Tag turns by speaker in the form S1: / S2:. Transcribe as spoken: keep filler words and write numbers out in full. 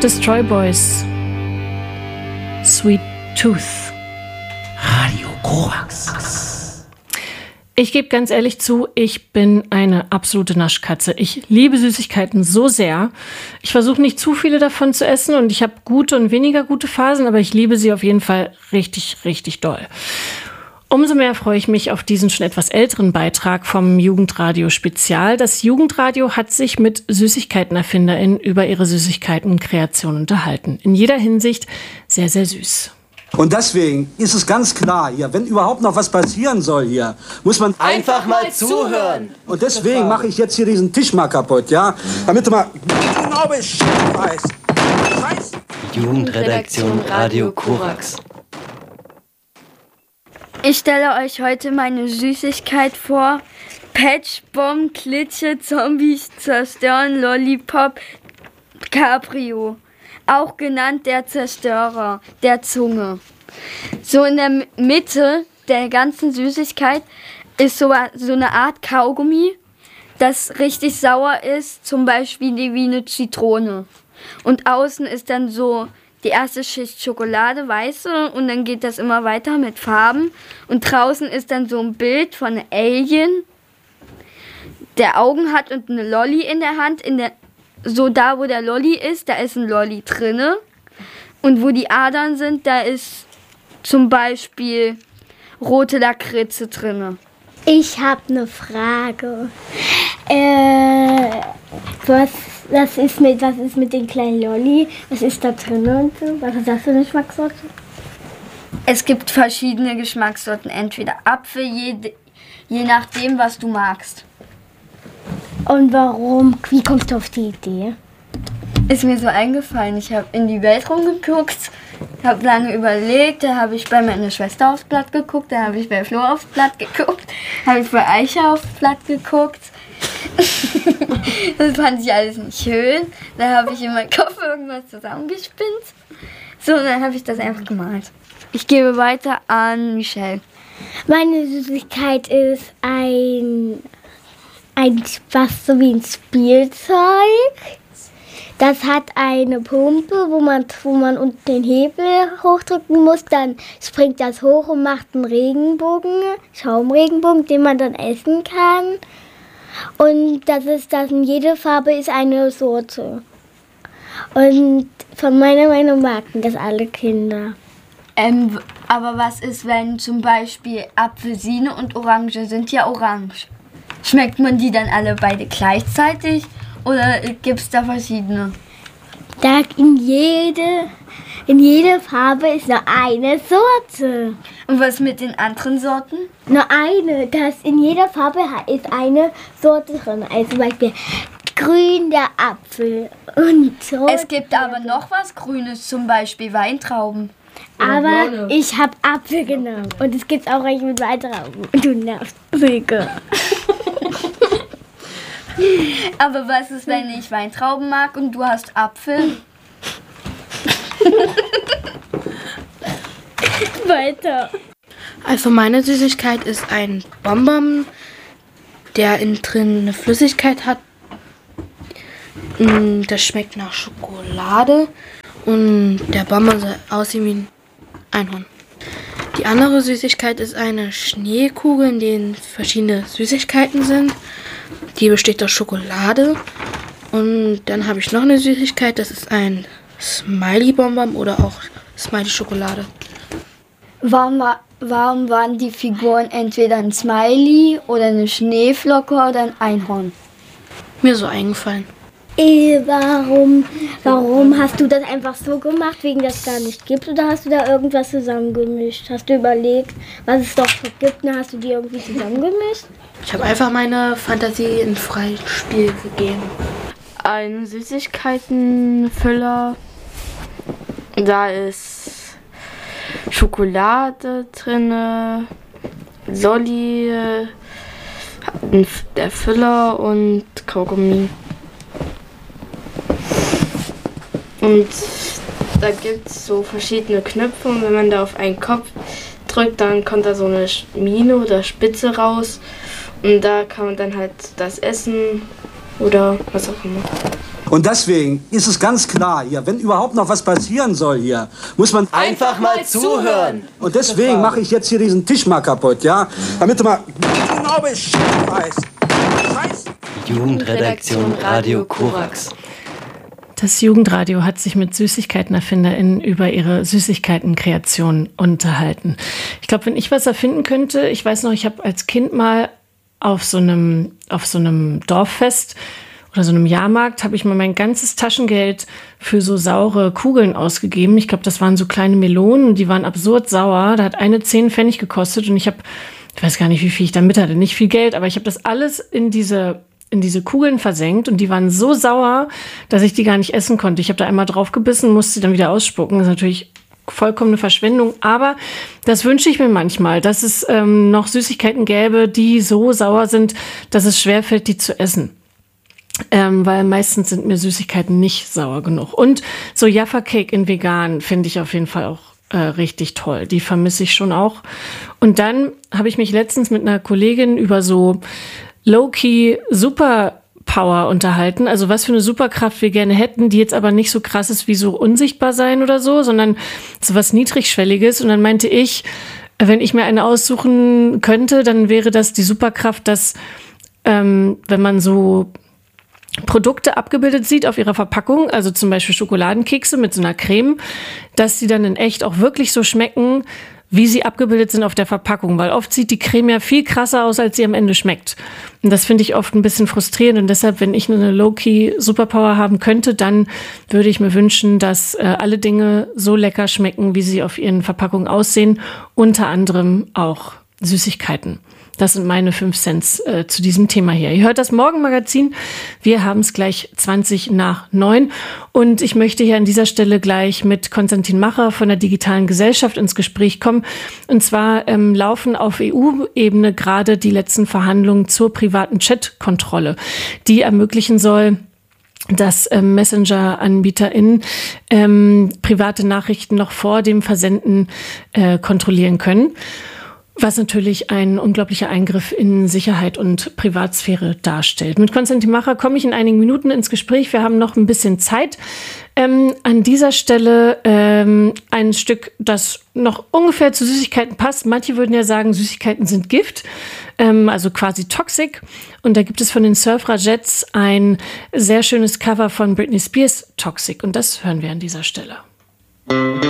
S1: Destroy Boys. Sweet Tooth.
S2: Radio Korax.
S1: Ich gebe ganz ehrlich zu, ich bin eine absolute Naschkatze. Ich liebe Süßigkeiten so sehr. Ich versuche nicht zu viele davon zu essen und ich habe gute und weniger gute Phasen, aber ich liebe sie auf jeden Fall richtig, richtig doll. Umso mehr freue ich mich auf diesen schon etwas älteren Beitrag vom Jugendradio Spezial. Das Jugendradio hat sich mit SüßigkeitenerfinderInnen über ihre Süßigkeitenkreation unterhalten. In jeder Hinsicht sehr, sehr süß.
S3: Und deswegen ist es ganz klar hier, wenn überhaupt noch was passieren soll hier, muss man
S2: einfach mal zuhören.
S3: Und deswegen mache ich jetzt hier diesen Tisch mal kaputt, ja? Damit du mal genau Bescheid weißt. Scheiße.
S2: Jugendredaktion Radio Korax.
S4: Ich stelle euch heute meine Süßigkeit vor. Patchbomb, Klitsche, Zombies, Zerstören, Lollipop, Cabrio. Auch genannt der Zerstörer der Zunge. So in der Mitte der ganzen Süßigkeit ist so, so eine Art Kaugummi, das richtig sauer ist, zum Beispiel wie eine Zitrone. Und außen ist dann so die erste Schicht Schokolade, weiße, und dann geht das immer weiter mit Farben. Und draußen ist dann so ein Bild von einem Alien, der Augen hat und eine Lolli in der Hand. In der, so da, wo der Lolli ist, da ist ein Lolli drinne. Und wo die Adern sind, da ist zum Beispiel rote Lakritze drinne.
S5: Ich habe eine Frage. Äh, was, was, ist mit, was ist mit den kleinen Lolli? Was ist da drin und so? Was ist das für eine Geschmackssorte?
S4: Es gibt verschiedene Geschmackssorten. Entweder Apfel, je, je nachdem, was du magst.
S5: Und warum? Wie kommst du auf die Idee?
S4: Ist mir so eingefallen. Ich habe in die Welt rumgeguckt, habe lange überlegt. Da habe ich bei meiner Schwester aufs Blatt geguckt, da habe ich bei Flo aufs Blatt geguckt, habe ich bei Eicha aufs Blatt geguckt. Das fand ich alles nicht schön. Da habe ich in meinem Kopf irgendwas zusammengespinnt. So, dann habe ich das einfach gemalt. Ich gebe weiter an Michelle.
S5: Meine Süßigkeit ist ein, ein was so wie ein Spielzeug. Das hat eine Pumpe, wo man, wo man unten den Hebel hochdrücken muss. Dann springt das hoch und macht einen Regenbogen, Schaumregenbogen, den man dann essen kann. Und das ist das, in jede Farbe ist eine Sorte. Und von meiner Meinung magten das alle Kinder.
S4: Ähm, aber was ist, wenn zum Beispiel Apfelsine und Orange sind ja orange? Schmeckt man die dann alle beide gleichzeitig oder gibt es da verschiedene?
S5: Da in jede, in jede Farbe ist nur eine Sorte.
S4: Und was mit den anderen Sorten?
S5: Nur eine. Das in jeder Farbe ist eine Sorte drin. Also zum Beispiel grün der Apfel und so.
S4: Es gibt aber noch was Grünes, zum Beispiel Weintrauben.
S5: Aber ich habe Apfel genommen. Und es gibt auch welche mit Weintrauben. Du nervst, Silke.
S4: Aber was ist, wenn ich Weintrauben mag und du hast Apfel?
S5: Weiter.
S6: Also meine Süßigkeit ist ein Bonbon, der innen drin eine Flüssigkeit hat. Das schmeckt nach Schokolade und der Bonbon soll aussehen wie ein Einhorn. Die andere Süßigkeit ist eine Schneekugel, in denen verschiedene Süßigkeiten sind. Die besteht aus Schokolade. Und dann habe ich noch eine Süßigkeit, das ist ein Smiley-Bonbon oder auch Smiley-Schokolade.
S4: Warum, warum waren die Figuren entweder ein Smiley oder eine Schneeflocke oder ein Einhorn?
S6: Mir so eingefallen.
S5: Äh, warum, warum hast du das einfach so gemacht, wegen das gar nicht gibt? Oder hast du da irgendwas zusammengemischt? Hast du überlegt, was es doch schon gibt, und hast du die irgendwie zusammengemischt?
S6: Ich habe einfach meine Fantasie in freies Spiel gegeben.
S7: Ein Süßigkeitenfüller. Da ist Schokolade drin, Lolli, der Füller und Kaugummi. Und da gibt es so verschiedene Knöpfe und wenn man da auf einen Kopf drückt, dann kommt da so eine Mine oder Spitze raus und da kann man dann halt das essen oder was auch immer.
S3: Und deswegen ist es ganz klar hier, wenn überhaupt noch was passieren soll hier, muss man
S2: Einfach mal zuhören.
S3: Und deswegen mache ich jetzt hier diesen Tisch mal kaputt, ja? Damit du mal genau Bescheid weißt. Scheiße.
S2: Jugendredaktion Radio Korax.
S1: Das Jugendradio hat sich mit SüßigkeitenerfinderInnen über ihre Süßigkeitenkreation unterhalten. Ich glaube, wenn ich was erfinden könnte, ich weiß noch, ich habe als Kind mal auf so einem, auf so einem Dorffest oder so einem Jahrmarkt, habe ich mal mein ganzes Taschengeld für so saure Kugeln ausgegeben. Ich glaube, das waren so kleine Melonen, die waren absurd sauer. Da hat eine zehn Pfennig gekostet und ich habe, ich weiß gar nicht, wie viel ich damit hatte, nicht viel Geld, aber ich habe das alles in diese in diese Kugeln versenkt und die waren so sauer, dass ich die gar nicht essen konnte. Ich habe da einmal drauf gebissen, musste sie dann wieder ausspucken. Das ist natürlich vollkommene Verschwendung, aber das wünsche ich mir manchmal, dass es ähm, noch Süßigkeiten gäbe, die so sauer sind, dass es schwerfällt, die zu essen. Ähm, weil meistens sind mir Süßigkeiten nicht sauer genug. Und so Jaffa Cake in vegan finde ich auf jeden Fall auch äh, richtig toll. Die vermisse ich schon auch. Und dann habe ich mich letztens mit einer Kollegin über so Low-Key Superpower unterhalten, also was für eine Superkraft wir gerne hätten, die jetzt aber nicht so krass ist wie so unsichtbar sein oder so, sondern so was Niedrigschwelliges. Und dann meinte ich, wenn ich mir eine aussuchen könnte, dann wäre das die Superkraft, dass ähm, wenn man so Produkte abgebildet sieht auf ihrer Verpackung, also zum Beispiel Schokoladenkekse mit so einer Creme, dass die dann in echt auch wirklich so schmecken, wie sie abgebildet sind auf der Verpackung, weil oft sieht die Creme ja viel krasser aus, als sie am Ende schmeckt. Und das finde ich oft ein bisschen frustrierend und deshalb, wenn ich eine Low-Key-Superpower haben könnte, dann würde ich mir wünschen, dass äh, alle Dinge so lecker schmecken, wie sie auf ihren Verpackungen aussehen, unter anderem auch Süßigkeiten. Das sind meine fünf Cents äh, zu diesem Thema hier. Ihr hört das Morgenmagazin. Wir haben es gleich zwanzig nach neun. Und ich möchte hier an dieser Stelle gleich mit Konstantin Macher von der Digitalen Gesellschaft ins Gespräch kommen. Und zwar ähm, laufen auf E U-Ebene gerade die letzten Verhandlungen zur privaten Chat-Kontrolle, die ermöglichen soll, dass ähm, Messenger-AnbieterInnen ähm, private Nachrichten noch vor dem Versenden äh, kontrollieren können. Was natürlich ein unglaublicher Eingriff in Sicherheit und Privatsphäre darstellt. Mit Konstantin Macher komme ich in einigen Minuten ins Gespräch. Wir haben noch ein bisschen Zeit. Ähm, an dieser Stelle ähm, ein Stück, das noch ungefähr zu Süßigkeiten passt. Manche würden ja sagen, Süßigkeiten sind Gift, ähm, also quasi toxic. Und da gibt es von den Surfrajettes ein sehr schönes Cover von Britney Spears, Toxic. Und das hören wir an dieser Stelle.